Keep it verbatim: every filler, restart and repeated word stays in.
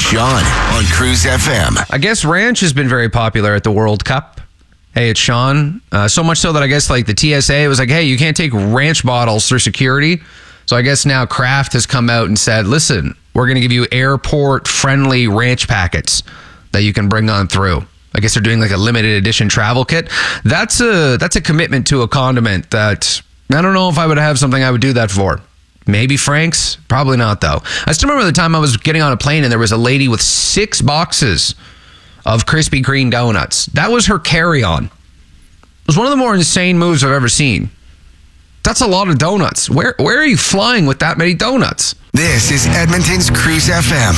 Sean on Cruise F M. I guess ranch has been very popular at the World Cup. Hey, it's Sean. Uh, so much so that I guess like the T S A was like, hey, you can't take ranch bottles through security. So I guess now Kraft has come out and said, listen, we're going to give you airport-friendly ranch packets that you can bring on through. I guess they're doing like a limited edition travel kit. That's a that's a commitment to a condiment that I don't know if I would have something I would do that for. Maybe Frank's, probably not though. I still remember the time I was getting on a plane and there was a lady with six boxes of Krispy Kreme donuts. That was her carry-on. It was one of the more insane moves I've ever seen. That's a lot of donuts. Where where are you flying with that many donuts? This is Edmonton's Cruise F M.